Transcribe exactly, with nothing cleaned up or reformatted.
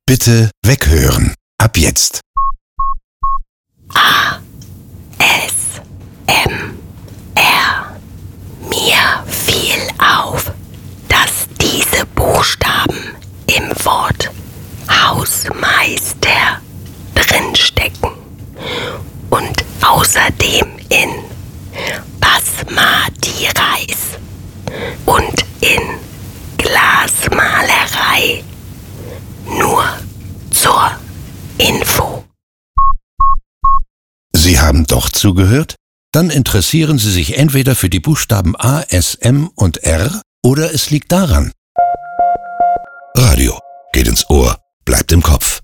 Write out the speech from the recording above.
Bitte weghören. Ab jetzt. A. S. M. R. Mir fiel auf, dass diese Buchstaben im Wort Hausmeister drinstecken und außerdem in Basmati-Reis und in Glasmalerei. Nur zur Info. Sie haben doch zugehört? Dann interessieren Sie sich entweder für die Buchstaben A, S, M und R oder es liegt daran. Radio geht ins Ohr, bleibt im Kopf.